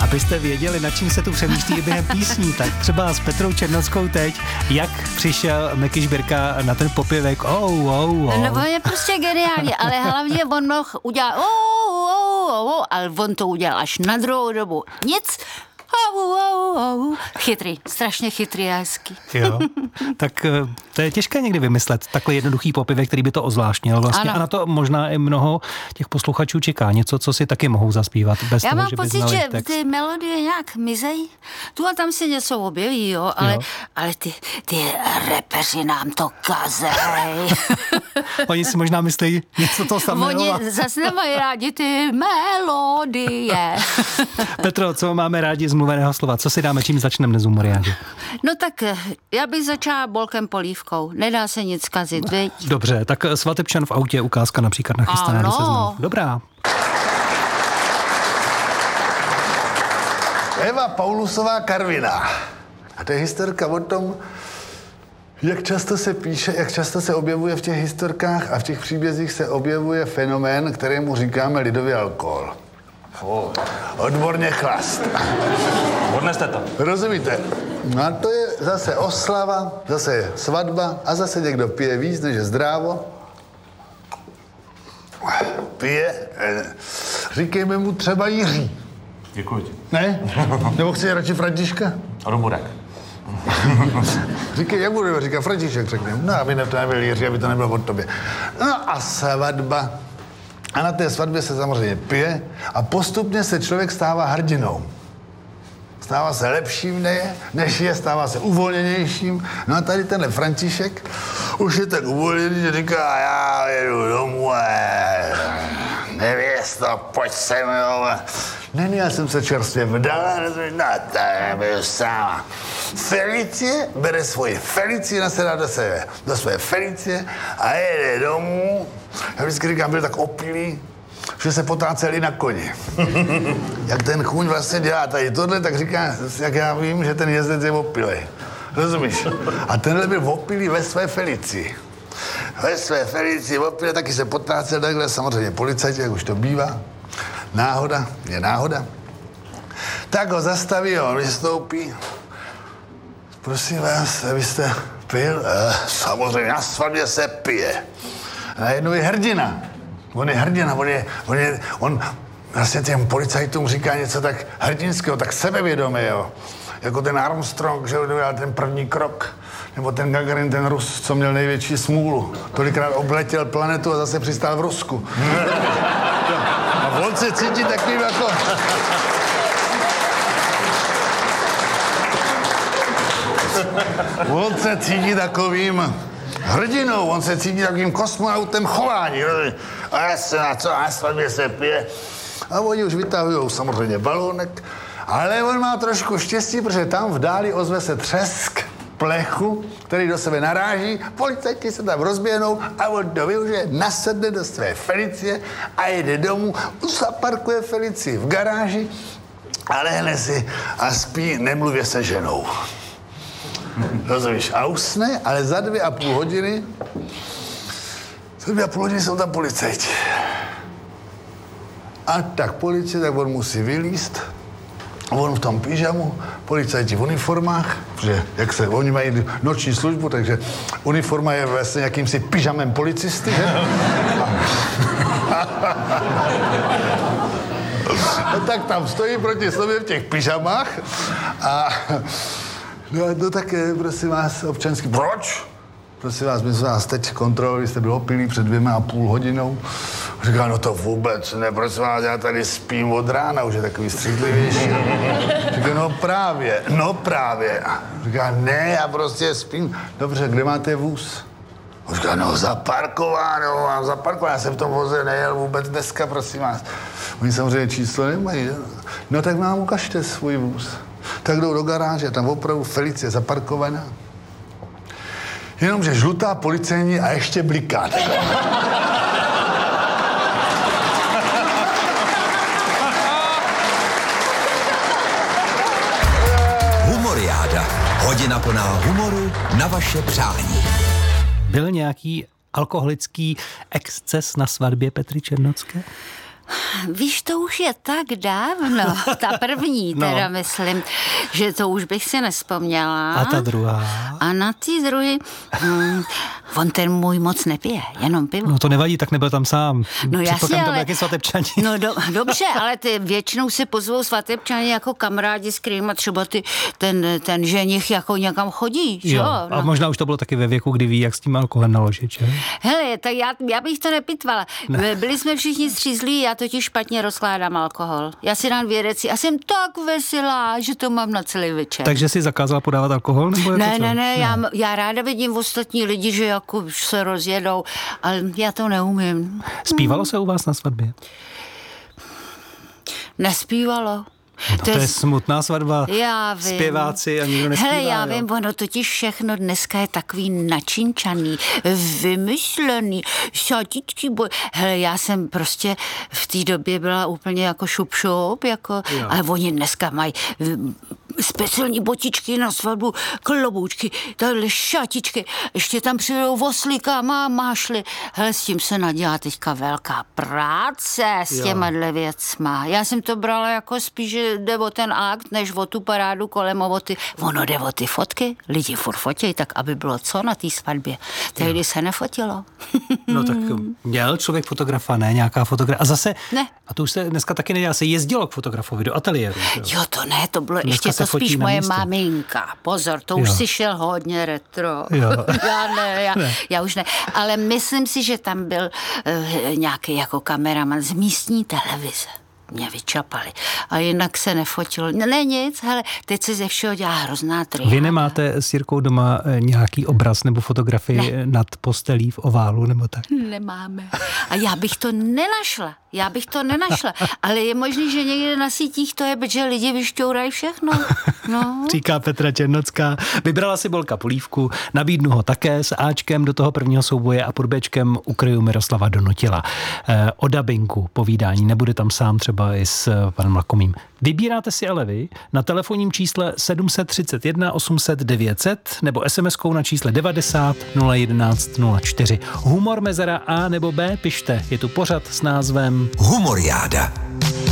Abyste věděli, nad čím se tu přemýšlí během písní, tak třeba s Petrou Černockou teď, jak přišel Meky Žbirka na ten popěvek. No on je prostě geniální, ale hlavně on mohl udělat ale on to udělal až na druhou dobu. Nic. Chytrý, strašně chytrý a hezký. Jo, tak to je těžké někdy vymyslet takový jednoduchý popěvek, který by to ozvláštnil vlastně. Ano. A na to možná i mnoho těch posluchačů čeká. Něco, co si taky mohou zaspívat. Bez Já toho, mám že pocit, že text. ty melodie nějak mizejí. Tu a tam se něco objeví, jo, ale ty repeři nám to kazej. Oni si možná myslí něco to samého. Oni zase nemají rádi ty melodie. Petro, co máme rádi z mluveného slova? Co si dáme, čím začneme dnes u Humoriády? No tak já bych začala bolkem polívkou. Nedá se nic kazit, viď? Dobře, tak Svatebčan v autě, ukázka například nachystaná do Seznamu. Dobrá. Eva Paulusová Karviná. A to je historka o tom, jak často se píše, jak často se objevuje v těch historkách a v těch příbězích se objevuje fenomén, kterému říkáme lidový alkohol. Odborně chlast. Odneste to. Rozumíte? No a to je zase oslava, zase je svatba a zase někdo pije víc, než je zdrávo. Pije, říkejme mu třeba Jiří. Děkuji ti. Ne? Nebo chci radši Františka? Rumburek. Říkej, jak budeme říkat, František řekneme. No, aby to nebyl Jiří, aby to nebylo od tobě. No a svatba. A na té svatbě se samozřejmě pije a postupně se člověk stává hrdinou. Stává se lepším, než je, stává se uvolněnějším. No a tady tenhle František už je tak uvolněný, že říká, já jedu domů, nevěsto, pojď sem, jo. Ne, já jsem se čerstvě vdala, no tady byl sama. Felicie bere svoji Felici, nasedá do své Felicie a jede domů. Já vždycky říkám, byl tak opilý, že se potáceli na koni. Jak ten kůň vlastně dělá tady tohle, tak říká, jak já vím, že ten jezdec je opilej. Rozumíš? A tenhle byl opilý ve své Felici. Ve své Felici opilý, taky se potácel takhle, samozřejmě policajti, jak už to bývá. Náhoda je náhoda. Tak ho zastaví, on vystoupí. Prosím vás, abyste pil? Samozřejmě, na svatbě se pije. Najednou je hrdina. On je hrdina, on vlastně těm policajtům říká něco tak hrdinského, tak sebevědomé, jo. Jako ten Armstrong, že udělal ten první krok. Nebo ten Gagarin, ten Rus, co měl největší smůlu. Tolikrát obletěl planetu a zase přistál v Rusku. A on se cítí takovým jako... On se cítí takovým hrdinou, on se cítí takovým kosmonautem chování. A já se na svatbě se pije. A oni už vytahujou samozřejmě balónek, ale on má trošku štěstí, protože tam v dáli ozve se třesk plechu, který do sebe naráží, policajti se tam rozběhnou a on to využije, nasedne do své Felicie a jede domů, zaparkuje Felici v garáži a lehne si a spí, nemluvě se ženou. Rozumíš? A usne, ale za 2,5 hodiny jsou tam policajti. A tak policie, tak on musí vylízt. On v tom pyžamu, policajti v uniformách, protože oni mají noční službu, takže uniforma je vlastně jakýmsi pyžamem policisty, že? No tak tam stojí proti sobě v těch pyžamách a no tak prosím vás, občanský, proč? Prosím vás, my jsme vás teď kontrolovali, jste byl opilý před 2,5 hodinou. Říká, no to vůbec ne, prosím vás, já tady spím od rána, už je takový střídlivější. Říká, no právě. Říká, ne, já prostě spím. Dobře, kde máte vůz? Říká, no zaparkováno, mám zaparkováno, já jsem v tom voze nejel vůbec dneska, prosím vás. Oni samozřejmě číslo nemají, no tak nám ukažte svůj vůz. Tak jdou do garáže, tam opravdu Felicie zaparkovaná. Jenomže žlutá policejní a ještě bliká. Humoriáda. Hodina plná humoru na vaše přání. Byl nějaký alkoholický exces na svatbě Petry Černocké? Víš, to už je tak dávno, ta první teda myslím, že to už bych si nespomněla. A ta druhá? A na ty druhý, on ten můj moc nepije, jenom pivo. No to nevadí, tak nebyl tam sám. No jasně, ale... To svatebčani. No dobře, ale ty většinou si pozvou svatebčani jako kamarádi, s kterýma třeba ten ženich jako někam chodí, jo? No. A možná už to bylo taky ve věku, kdy ví, jak s tím alkoholem naložit, že? Hele, tak já bych to nepitvala. Ne. Byli jsme všichni střízlí, já totiž špatně rozkládám alkohol. Já si dám 2 deci a jsem tak veselá, že to mám na celý večer. Takže jsi zakázala podávat alkohol? Nebo Ne, já ráda vidím ostatní lidi, že jako se rozjedou, ale já to neumím. Zpívalo se u vás na svatbě? Nespívalo. No to je smutná svatba. Já vím. Zpěváci a nikdo nespívá. Hele, já vím, ono totiž všechno dneska je takový načinčaný, vymyšlený, šatičky. Hele, já jsem prostě v té době byla úplně jako šup, jako, ale oni dneska mají speciální botičky na svatbu, kloboučky, tahle šatičky, ještě tam přijdou voslíka, mášli. Hele, s tím se nadělá teďka velká práce s těma věcma. Já jsem to brala jako spíš, že jde o ten akt, než o tu parádu kolem ono jde o ty fotky. Lidi furt fotějí, tak aby bylo co na té svatbě. Tehdy se nefotilo. No tak měl člověk fotografa, ne? Nějaká fotografie. A zase, ne. A to už se dneska taky nedělá, se jezdilo k fotografovi do ateliéru. Jo, to ne, to bylo dneska ještě to spíš moje maminka. Pozor, to už si šel hodně retro. Já už ne. Ale myslím si, že tam byl nějaký jako kameraman z místní televize. Mě vyčapali. A jinak se nefotilo. Ne nic, hele, teď se ze všeho dělá hrozná triáda. Vy nemáte s Jirkou doma nějaký obraz nebo fotografii nad postelí v oválu nebo tak? Nemáme. A já bych to nenašla. Ale je možný, že někde na sítích to je, protože lidi vyšťourají všechno. No. Říká Petra Černocká. Vybrala si Bolka polívku, nabídnu ho také s Ačkem do toho prvního souboje a pod Bčkem ukryju Miroslava Donutila. O dabinku povídání, nebude tam sám třeba i s panem Lakomým. Vybíráte si ale vy na telefonním čísle 731 800 900 nebo SMS-kou na čísle 90 011 04. Humor mezera A nebo B pište. Je tu pořad s názvem Humoriáda.